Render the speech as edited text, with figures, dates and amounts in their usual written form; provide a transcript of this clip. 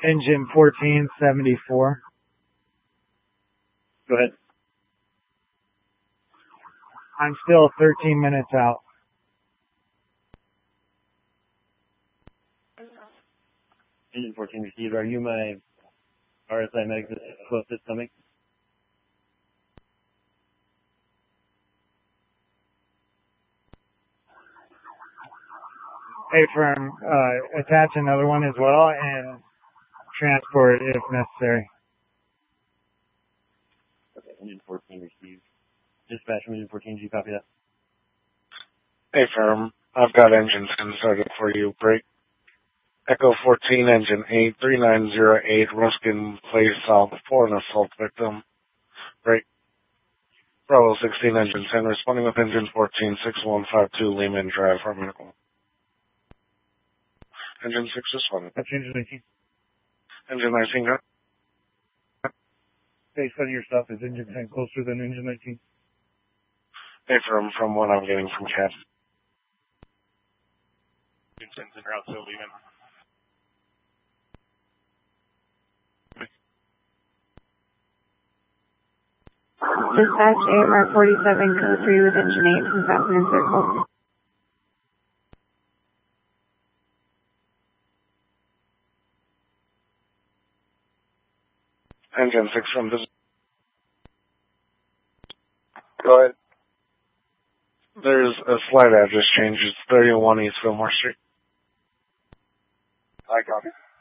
Engine 1474. Go ahead. I'm still 13 minutes out. Engine 14 received. Are you my RSI medic closest coming? Hey, firm, attach another one as well and transport if necessary. Okay, Engine 14 received. Dispatch from Engine 14, do you copy that? Hey, firm. I've got engine 10 started for you. Break. Echo 14, engine 8, 3908, Ruskin Place South for an assault victim. Break. Bravo 16, engine 10, responding with engine 14, 6152, Lehman Drive for medical. Engine 6 responding. That's engine 19. Engine 19, got. Based on your stuff, is engine 10 closer than engine 19? Hey, from what I'm getting from CAT. Engine 10's en route to Lehman. Dispatch AMR 47, code 3 with engine 8 from Southland Circle. Engine 6 from this. Go ahead. There's a slight address change. It's 31 East Fillmore Street. I copy.